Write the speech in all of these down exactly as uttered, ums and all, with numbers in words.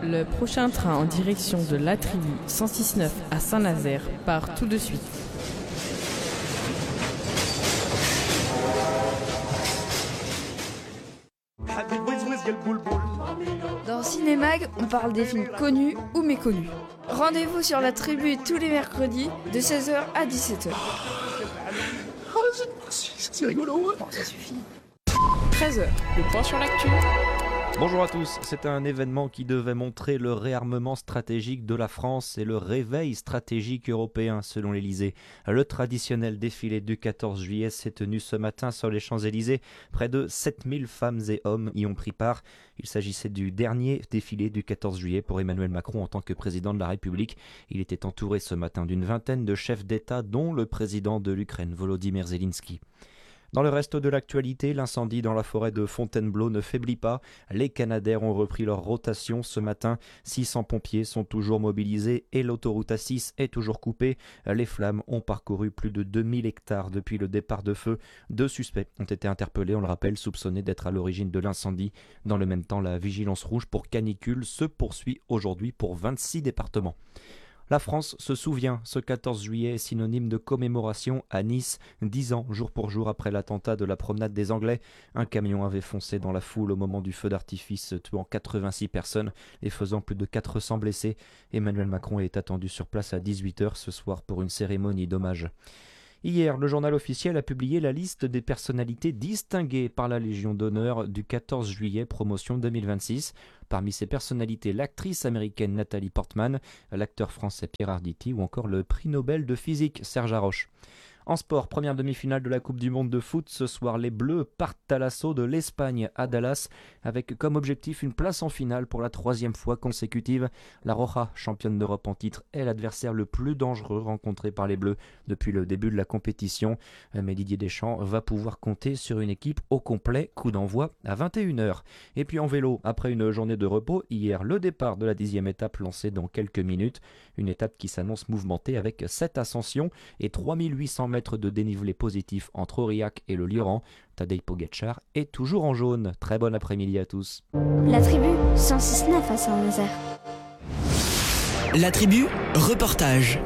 Le prochain train en direction de la tribu cent six neuf à Saint-Nazaire part tout de suite. Dans Cinémag, on parle des films connus ou méconnus. Rendez-vous sur la tribu tous les mercredis de seize heures à dix-sept heures. Oh, c'est, c'est rigolo. Bon, ça suffit. treize heures, le point sur l'actu. Bonjour à tous, c'est un événement qui devait montrer le réarmement stratégique de la France et le réveil stratégique européen selon l'Elysée. Le traditionnel défilé du quatorze juillet s'est tenu ce matin sur les Champs-Élysées. Près de sept mille femmes et hommes y ont pris part. Il s'agissait du dernier défilé du quatorze juillet pour Emmanuel Macron en tant que président de la République. Il était entouré ce matin d'une vingtaine de chefs d'État dont le président de l'Ukraine, Volodymyr Zelensky. Dans le reste de l'actualité, l'incendie dans la forêt de Fontainebleau ne faiblit pas. Les Canadaires ont repris leur rotation ce matin. six cents pompiers sont toujours mobilisés et l'autoroute A six est toujours coupée. Les flammes ont parcouru plus de deux mille hectares depuis le départ de feu. Deux suspects ont été interpellés, on le rappelle, soupçonnés d'être à l'origine de l'incendie. Dans le même temps, la vigilance rouge pour canicule se poursuit aujourd'hui pour vingt-six départements. La France se souvient, ce quatorze juillet est synonyme de commémoration à Nice, dix ans jour pour jour après l'attentat de la promenade des Anglais. Un camion avait foncé dans la foule au moment du feu d'artifice, tuant quatre-vingt-six personnes et faisant plus de quatre cents blessés. Emmanuel Macron est attendu sur place à dix-huit heures ce soir pour une cérémonie d'hommage. Hier, le journal officiel a publié la liste des personnalités distinguées par la Légion d'honneur du quatorze juillet promotion deux mille vingt-six. Parmi ces personnalités, l'actrice américaine Nathalie Portman, l'acteur français Pierre Arditi ou encore le prix Nobel de physique Serge Haroche. En sport, première demi-finale de la Coupe du Monde de foot. Ce soir, les Bleus partent à l'assaut de l'Espagne à Dallas avec comme objectif une place en finale pour la troisième fois consécutive. La Roja, championne d'Europe en titre, est l'adversaire le plus dangereux rencontré par les Bleus depuis le début de la compétition. Mais Didier Deschamps va pouvoir compter sur une équipe au complet. Coup d'envoi à vingt et une heures. Et puis en vélo, après une journée de repos, hier, le départ de la dixième étape lancée dans quelques minutes. Une étape qui s'annonce mouvementée avec sept ascensions et trois mille huit cents mètres de dénivelé positif entre Aurillac et le Lioran. Tadej Pogačar est toujours en jaune. Très bon après-midi à tous. La tribu cent six neuf à Saint-Nazaire. La tribu, reportage.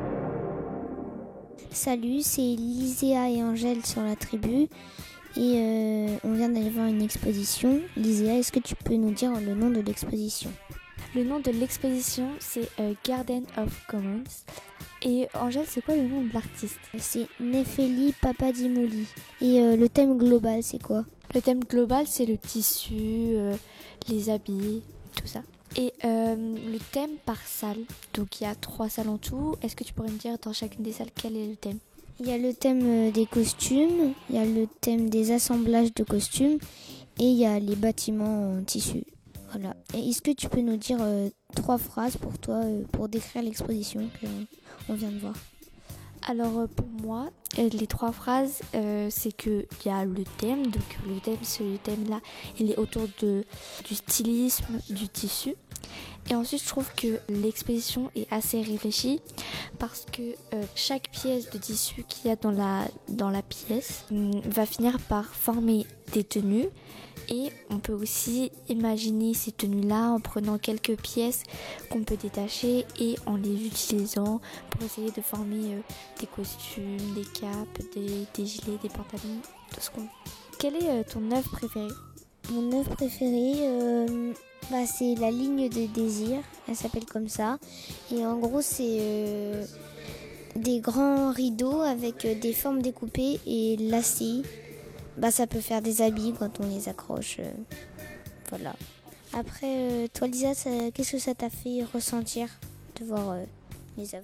Salut, c'est Lyséa et Angèle sur la tribu. Et euh, on vient d'aller voir une exposition. Lyséa, est-ce que tu peux nous dire le nom de l'exposition ? Le nom de l'exposition, c'est euh, Garden of Commons. Et Angèle, c'est quoi le nom de l'artiste ? C'est Nefeli Papadimouli. Et euh, le thème global, c'est quoi ? Le thème global, c'est le tissu, euh, les habits, tout ça. Et euh, le thème par salle, donc il y a trois salles en tout. Est-ce que tu pourrais me dire dans chacune des salles quel est le thème ? Il y a le thème des costumes, il y a le thème des assemblages de costumes et il y a les bâtiments en tissu. Voilà. Et est-ce que tu peux nous dire euh, trois phrases pour toi, euh, pour décrire l'exposition qu'on vient de voir ? Alors euh, pour moi, euh, les trois phrases, euh, c'est qu'il y a le thème. Donc le thème, ce thème-là, il est autour de, du stylisme, du tissu. Et ensuite, je trouve que l'exposition est assez réfléchie parce que euh, chaque pièce de tissu qu'il y a dans la, dans la pièce euh, va finir par former des tenues. Et on peut aussi imaginer ces tenues-là en prenant quelques pièces qu'on peut détacher et en les utilisant pour essayer de former euh, des costumes, des capes, des, des gilets, des pantalons, tout ce qu'on veut. Quelle est euh, ton œuvre préférée ? Mon œuvre préférée, euh, bah, c'est La ligne de désir, elle s'appelle comme ça. Et en gros, c'est euh, des grands rideaux avec euh, des formes découpées et lacées. Bah, ça peut faire des habits quand on les accroche. Euh, voilà. Après, euh, toi Lisa, ça, qu'est-ce que ça t'a fait ressentir de voir euh, les œuvres ?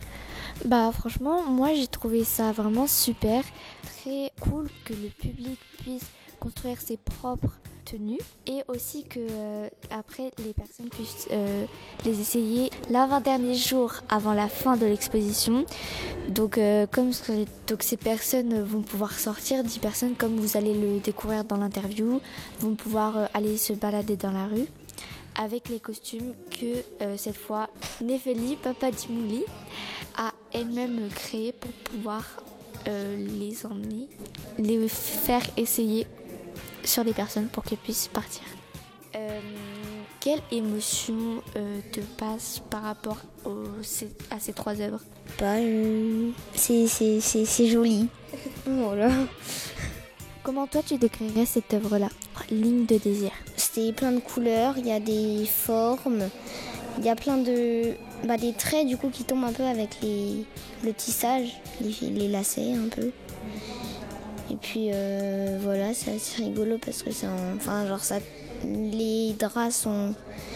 Bah franchement, moi j'ai trouvé ça vraiment super. Très cool que le public puisse construire ses propres tenues et aussi que euh, après les personnes puissent euh, les essayer l'avant-dernier jour avant la fin de l'exposition. Donc euh, comme donc ces personnes vont pouvoir sortir, dix personnes comme vous allez le découvrir dans l'interview, vont pouvoir euh, aller se balader dans la rue avec les costumes que euh, cette fois Nefeli Papadimouli a elle-même créés pour pouvoir euh, les emmener, les faire essayer sur les personnes pour qu'elles puissent partir. Euh, Quelle émotion euh, te passe par rapport au, à ces trois œuvres? Bah, euh, c'est, c'est, c'est, c'est joli. Voilà. Comment toi tu décrirais cette œuvre-là, Ligne de désir? C'est plein de couleurs, il y a des formes, il y a plein de... Bah, des traits du coup qui tombent un peu avec les, le tissage, les, les lacets un peu. Et puis euh, voilà, c'est assez rigolo parce que c'est en... Enfin, genre ça... Les draps sont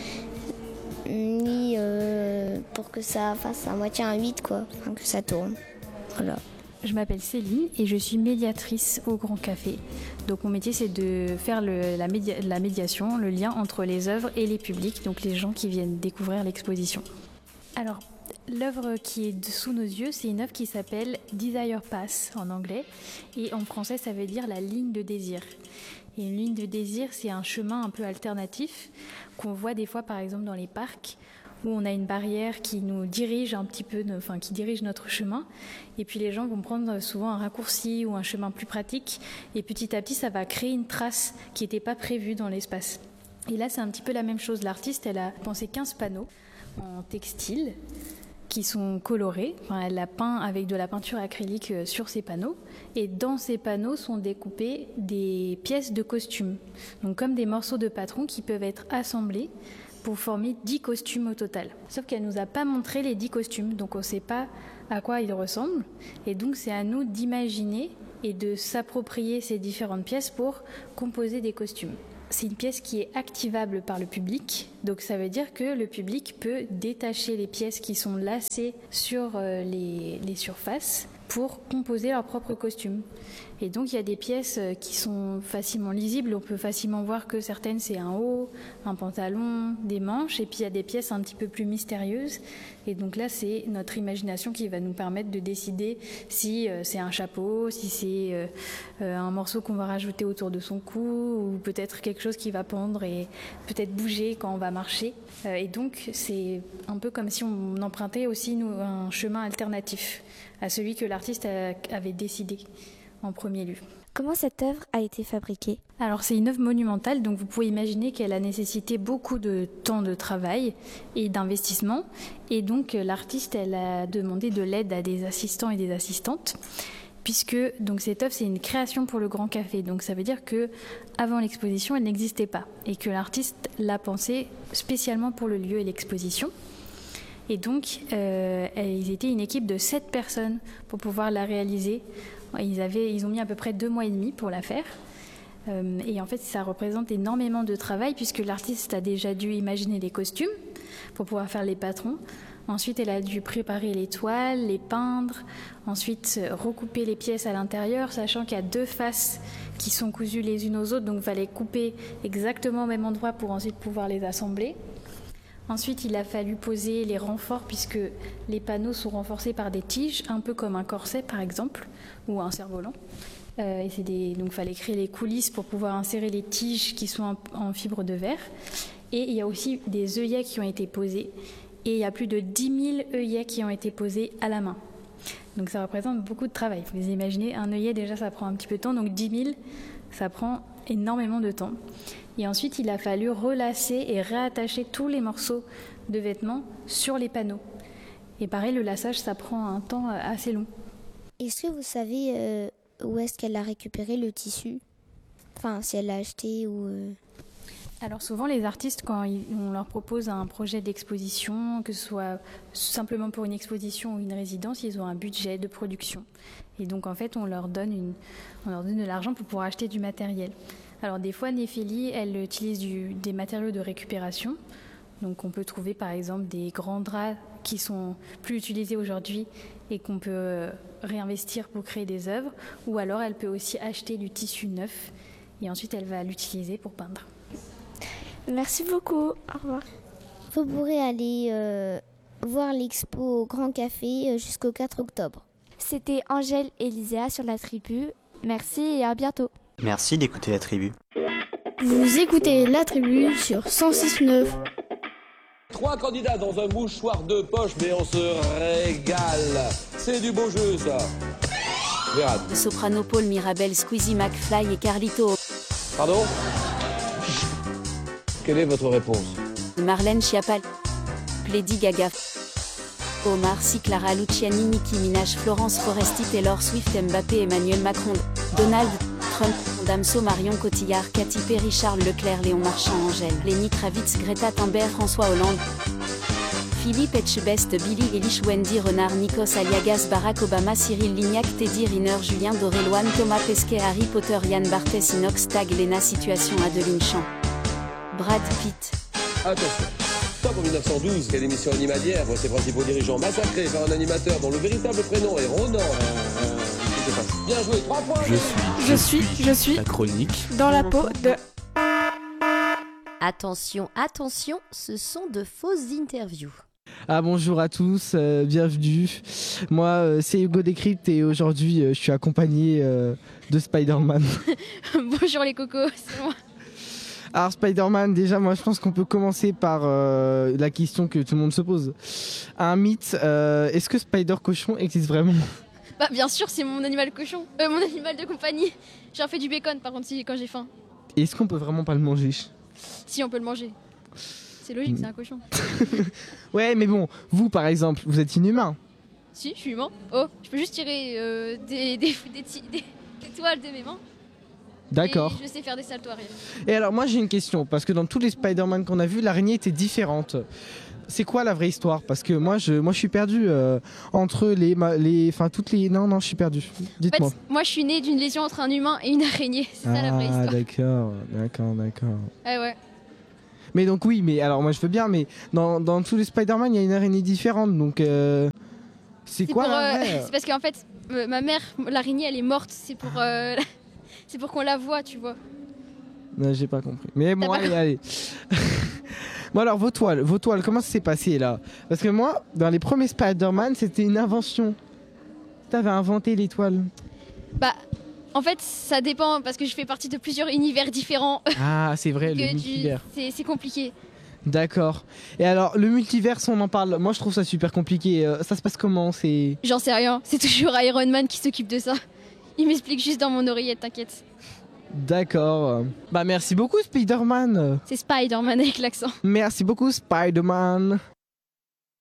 mis euh, pour que ça fasse à moitié un huit, quoi, enfin, que ça tourne. Voilà. Je m'appelle Céline et je suis médiatrice au Grand Café. Donc mon métier c'est de faire le, la, média, la médiation, le lien entre les œuvres et les publics, donc les gens qui viennent découvrir l'exposition. Alors l'œuvre qui est sous nos yeux, c'est une œuvre qui s'appelle Desire Path en anglais et en français ça veut dire la ligne de désir. Et une ligne de désir, c'est un chemin un peu alternatif qu'on voit des fois par exemple dans les parcs où on a une barrière qui nous dirige un petit peu, enfin qui dirige notre chemin. Et puis les gens vont prendre souvent un raccourci ou un chemin plus pratique. Et petit à petit, ça va créer une trace qui n'était pas prévue dans l'espace. Et là, c'est un petit peu la même chose. L'artiste, elle a pensé quinze panneaux en textile qui sont colorés. Enfin, elle a peint avec de la peinture acrylique sur ces panneaux. Et dans ces panneaux sont découpées des pièces de costumes. Donc comme des morceaux de patron qui peuvent être assemblés pour former dix costumes au total. Sauf qu'elle ne nous a pas montré les dix costumes, donc on ne sait pas à quoi ils ressemblent. Et donc c'est à nous d'imaginer et de s'approprier ces différentes pièces pour composer des costumes. C'est une pièce qui est activable par le public, donc ça veut dire que le public peut détacher les pièces qui sont lacées sur les, les surfaces pour composer leur propre costume. Et donc il y a des pièces qui sont facilement lisibles, on peut facilement voir que certaines c'est un haut, un pantalon, des manches, et puis il y a des pièces un petit peu plus mystérieuses, et donc là c'est notre imagination qui va nous permettre de décider si c'est un chapeau, si c'est un morceau qu'on va rajouter autour de son cou, ou peut-être quelque chose qui va pendre et peut-être bouger quand on va marcher. Et donc c'est un peu comme si on empruntait aussi nous, un chemin alternatif à celui que l'artiste avait décidé en premier lieu. Comment cette œuvre a été fabriquée? Alors c'est une œuvre monumentale, donc vous pouvez imaginer qu'elle a nécessité beaucoup de temps de travail et d'investissement. Et donc l'artiste, elle a demandé de l'aide à des assistants et des assistantes, puisque donc cette œuvre c'est une création pour le Grand Café. Donc ça veut dire que avant l'exposition, elle n'existait pas et que l'artiste l'a pensée spécialement pour le lieu et l'exposition. Et donc, euh, ils étaient une équipe de sept personnes pour pouvoir la réaliser. Ils, avaient, ils ont mis à peu près deux mois et demi pour la faire. Euh, et en fait, ça représente énormément de travail puisque l'artiste a déjà dû imaginer les costumes pour pouvoir faire les patrons. Ensuite, elle a dû préparer les toiles, les peindre. Ensuite, recouper les pièces à l'intérieur, sachant qu'il y a deux faces qui sont cousues les unes aux autres. Donc, il fallait couper exactement au même endroit pour ensuite pouvoir les assembler. Ensuite, il a fallu poser les renforts puisque les panneaux sont renforcés par des tiges, un peu comme un corset par exemple, ou un cerf-volant. Euh, et c'est des... Donc il fallait créer les coulisses pour pouvoir insérer les tiges qui sont en fibre de verre. Et il y a aussi des œillets qui ont été posés. Et il y a plus de dix mille œillets qui ont été posés à la main. Donc ça représente beaucoup de travail. Vous imaginez, un œillet déjà ça prend un petit peu de temps, donc dix mille, ça prend énormément de temps. Et ensuite, il a fallu relacer et réattacher tous les morceaux de vêtements sur les panneaux. Et pareil, le lassage, ça prend un temps assez long. Est-ce que vous savez euh, où est-ce qu'elle a récupéré le tissu? Enfin, si elle l'a acheté ou... Euh... Alors souvent, les artistes, quand ils, on leur propose un projet d'exposition, que ce soit simplement pour une exposition ou une résidence, ils ont un budget de production. Et donc, en fait, on leur donne, une, on leur donne de l'argent pour pouvoir acheter du matériel. Alors des fois, Néphélie, elle utilise du, des matériaux de récupération. Donc on peut trouver par exemple des grands draps qui sont plus utilisés aujourd'hui et qu'on peut réinvestir pour créer des œuvres. Ou alors elle peut aussi acheter du tissu neuf et ensuite elle va l'utiliser pour peindre. Merci beaucoup. Au revoir. Vous pourrez aller euh, voir l'expo au Grand Café jusqu'au quatre octobre. C'était Angèle et Liséa sur la tribu. Merci et à bientôt. Merci d'écouter la tribu. Vous écoutez la tribu sur cent six neuf. Trois candidats dans un mouchoir de poche, mais on se régale. C'est du beau jeu, ça. Regarde. Soprano Paul, Mirabel, Squeezie, McFly et Carlito. Pardon? Quelle est votre réponse? Marlène Schiappa, Lady Gaga, Omar Sy, Clara Luciani, Nicki Minaj, Florence Foresti, Taylor Swift, Mbappé, Emmanuel Macron, Donald Trump, Damso, Marion Cotillard, Katy Perry, Charles Leclerc, Léon Marchand, Angèle, Lenny Kravitz, Greta Thunberg, François Hollande, Philippe Etchebest, Billy Eilish, Wendy Renard, Nikos Aliagas, Barack Obama, Cyril Lignac, Teddy Riner, Julien Doré-Loane, Thomas Pesquet, Harry Potter, Yann Barthès, Inox Tag, Lena Situation, Adeline Champ, Brad Pitt. Attention, comme en mille neuf cent douze, quelle émission animalière voit ses principaux dirigeants massacrés par un animateur dont le véritable prénom est Ronan. Euh, euh, Bien joué, trois points. Je suis, Je suis, je suis la chronique dans la peau de... Attention, attention, ce sont de fausses interviews. Ah bonjour à tous, euh, bienvenue. Moi euh, c'est Hugo Décrypte et aujourd'hui euh, je suis accompagné euh, de Spider-Man. Bonjour les cocos, c'est moi. Alors Spider-Man, déjà moi je pense qu'on peut commencer par euh, la question que tout le monde se pose. Un mythe, euh, est-ce que Spider-Cochon existe vraiment ? Bah bien sûr, c'est mon animal cochon, euh, mon animal de compagnie. J'en fais du bacon par contre si, quand j'ai faim. Est-ce qu'on peut vraiment pas le manger ? Si on peut le manger. C'est logique, c'est un cochon. Ouais mais bon, vous par exemple, vous êtes inhumain. Si, je suis humain. Oh, je peux juste tirer euh, des, des, des, des, des toiles de mes mains. D'accord. Et je sais faire des saltos arrière. Et alors moi j'ai une question, parce que dans tous les Spider-Man qu'on a vus, l'araignée était différente. C'est quoi la vraie histoire ? Parce que moi je, moi, je suis perdu euh, entre les... les enfin toutes les... Non, non, je suis perdu. Dites-moi. En fait, moi je suis née d'une lésion entre un humain et une araignée. C'est ah, ça la vraie histoire. Ah d'accord, d'accord, d'accord. Ah ouais. Mais donc oui, mais alors moi je veux bien, mais dans, dans tous les Spider-Man, il y a une araignée différente, donc euh, c'est quoi pour, la euh, vraie ? C'est parce qu'en fait, euh, ma mère, l'araignée, elle est morte. C'est pour, euh, c'est pour qu'on la voie, tu vois. Non, j'ai pas compris. Mais bon, T'as allez, pas... allez. Bon alors, vos toiles, vos toiles, comment ça s'est passé là ? Parce que moi, dans les premiers Spider-Man, c'était une invention. T'avais inventé les toiles. Bah, en fait, ça dépend parce que je fais partie de plusieurs univers différents. Ah, c'est vrai, le tu... multivers. C'est, c'est compliqué. D'accord. Et alors, le multivers, on en parle. Moi, je trouve ça super compliqué. Euh, ça se passe comment ? C'est... J'en sais rien. C'est toujours Iron Man qui s'occupe de ça. Il m'explique juste dans mon oreillette, t'inquiète. D'accord. Bah, merci beaucoup, Spider-Man. C'est Spider-Man avec l'accent. Merci beaucoup, Spider-Man.